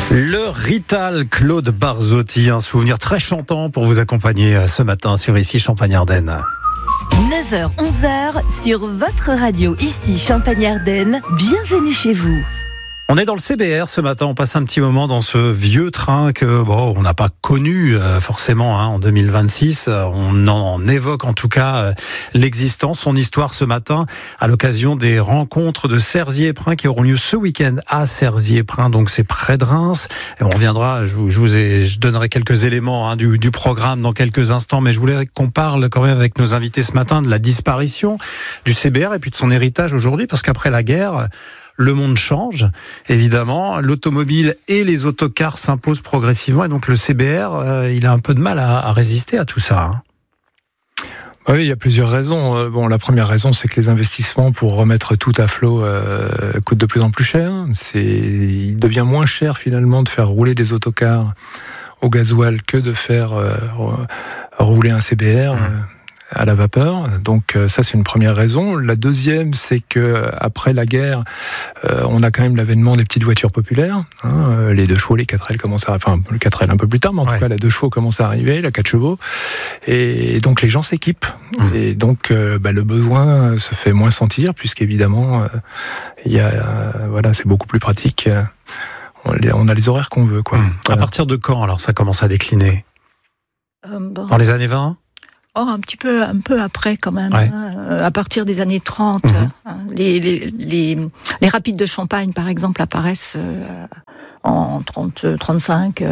Le Rital Claude Barzotti, un souvenir très chantant pour vous accompagner ce matin sur Ici Champagne-Ardenne. 9h, 11h sur votre radio Ici Champagne-Ardenne. Bienvenue chez vous. On est dans le CBR ce matin, on passe un petit moment dans ce vieux train que on n'a pas connu forcément en 2026. On en évoque en tout cas l'existence, son histoire ce matin à l'occasion des rencontres de Cerzier-Prin qui auront lieu ce week-end à Cerzier-Prin, donc c'est près de Reims. Et on reviendra, je donnerai quelques éléments du programme dans quelques instants, mais je voulais qu'on parle quand même avec nos invités ce matin de la disparition du CBR et puis de son héritage aujourd'hui, parce qu'après la guerre, le monde change, évidemment. L'automobile et les autocars s'imposent progressivement. Et donc le CBR, il a un peu de mal à résister à tout ça. Oui, il y a plusieurs raisons. La première raison, c'est que les investissements pour remettre tout à flot coûtent de plus en plus cher. Il devient moins cher finalement de faire rouler des autocars au gasoil que de faire rouler un CBR. À la vapeur. Donc ça, c'est une première raison. La deuxième, c'est que après la guerre, on a quand même l'avènement des petites voitures populaires. Les 2 chevaux, les 4L commencent à arriver. Enfin, le 4L un peu plus tard, mais en tout cas, la 2 chevaux commence à arriver, la 4 chevaux. Et donc les gens s'équipent. Et donc le besoin se fait moins sentir, puisqu'évidemment, c'est beaucoup plus pratique. On a les horaires qu'on veut, quoi. À partir de quand, alors, ça commence à décliner Dans les années 20 un peu après quand même, à partir des années 30. Les rapides de Champagne, par exemple, apparaissent en 35,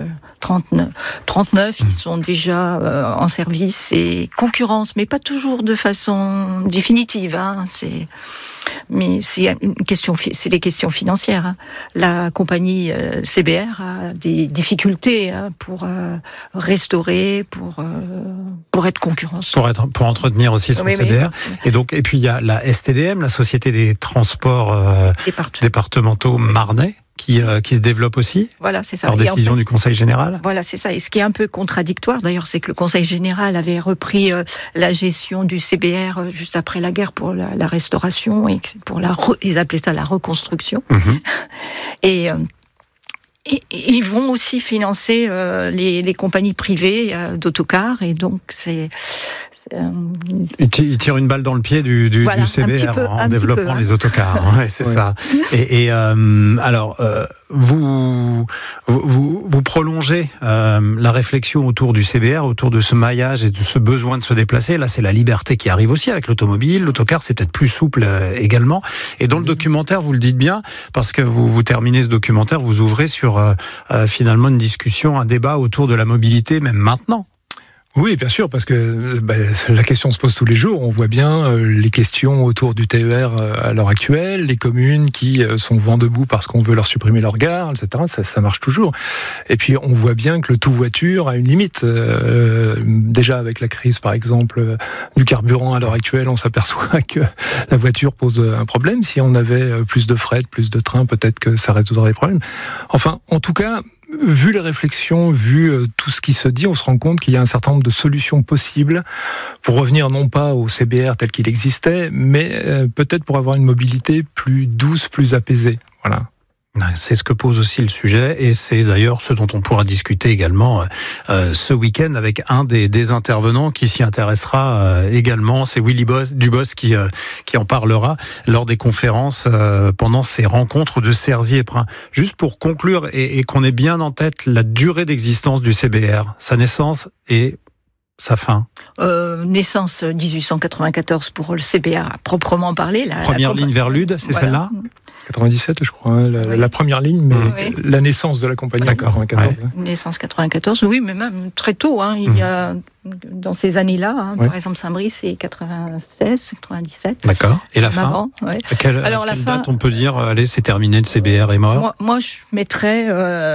39, ils sont déjà en service et concurrence, mais pas toujours de façon définitive. Mais c'est les questions financières. La compagnie CBR a des difficultés pour restaurer, pour être concurrence. Pour entretenir aussi son CBR. Et puis il y a la STDM, la Société des Transports départementaux Marnais, qui se développe aussi. Voilà, c'est ça. Par décision du Conseil général. Voilà, c'est ça. Et ce qui est un peu contradictoire, d'ailleurs, c'est que le Conseil général avait repris la gestion du CBR juste après la guerre pour la restauration et ils appelaient ça la reconstruction. Et ils vont aussi financer les compagnies privées d'autocars, et donc c'est il tire une balle dans le pied du CBR en développant les autocars. C'est ça. Et alors, vous prolongez la réflexion autour du CBR, autour de ce maillage et de ce besoin de se déplacer. Là, c'est la liberté qui arrive aussi avec l'automobile. L'autocar, c'est peut-être plus souple également. Et dans le documentaire, vous le dites bien, parce que vous terminez ce documentaire, vous ouvrez sur finalement une discussion, un débat autour de la mobilité, même maintenant. Oui, bien sûr, parce que la question se pose tous les jours. On voit bien les questions autour du TER à l'heure actuelle, les communes qui sont vent debout parce qu'on veut leur supprimer leur gare, etc. Ça marche toujours. Et puis on voit bien que le tout voiture a une limite. Déjà avec la crise, par exemple, du carburant à l'heure actuelle, on s'aperçoit que la voiture pose un problème. Si on avait plus de fret, plus de trains, peut-être que ça résoudrait les problèmes. Enfin, en tout cas, vu les réflexions, vu tout ce qui se dit, on se rend compte qu'il y a un certain nombre de solutions possibles pour revenir non pas au CBR tel qu'il existait, mais peut-être pour avoir une mobilité plus douce, plus apaisée. Voilà. C'est ce que pose aussi le sujet, et c'est d'ailleurs ce dont on pourra discuter également ce week-end avec un des intervenants qui s'y intéressera également. C'est Willy Dubos qui en parlera lors des conférences pendant ces rencontres de Cerzier-Prin. Juste pour conclure et qu'on ait bien en tête la durée d'existence du CBR, sa naissance et sa fin. Naissance 1894 pour le CBR à proprement parler. Première ligne vers Lude, c'est celle-là ? 97, je crois, la première ligne, mais la naissance de la compagnie. D'accord. 94. Naissance 94, oui, mais même très tôt. Il y a dans ces années-là, par exemple Saint-Brice, c'est 96, 97. D'accord. Et la fin avant, Quelle date on peut dire, allez, c'est terminé, le CBR est mort? Moi, je mettrais,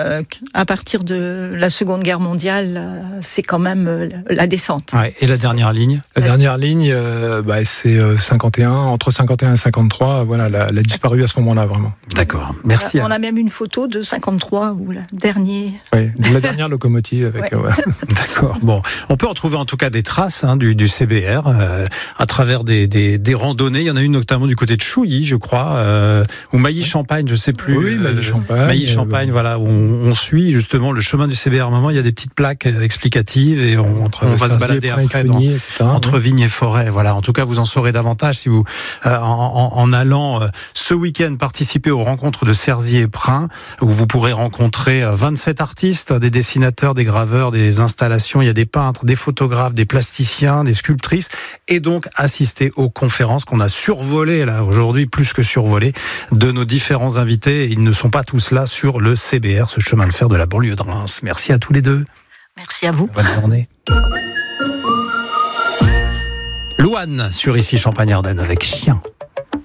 à partir de la Seconde Guerre mondiale, c'est quand même la descente. Ouais. Et la dernière ligne? La dernière ligne, c'est 51, entre 51 et 53, elle a disparu à ce moment-là. là vraiment. D'accord, merci. On a même une photo de 53 ou la dernière. Oui, la dernière locomotive avec. Ouais. D'accord. Bon, on peut retrouver en tout cas des traces du CBR à travers des randonnées. Il y en a une notamment du côté de Chouilly, je crois, ou Mailly-Champagne, je sais plus. Oui, Mailly-Champagne. Mailly-Champagne, voilà, où on suit justement le chemin du CBR. À un moment, il y a des petites plaques explicatives et on va se balader après entre vignes et forêts. Voilà. En tout cas, vous en saurez davantage si vous, en allant ce week-end participer aux rencontres de Cerzier et Prin, où vous pourrez rencontrer 27 artistes, des dessinateurs, des graveurs, des installations. Il y a des peintres, des photographes, des plasticiens, des sculptrices, et donc assister aux conférences qu'on a survolées là aujourd'hui, plus que survolées, de nos différents invités. Ils ne sont pas tous là sur le CBR, ce chemin de fer de la banlieue de Reims. Merci à tous les deux. Merci à vous. Bonne journée. Louane sur Ici Champagne-Ardenne avec Chien.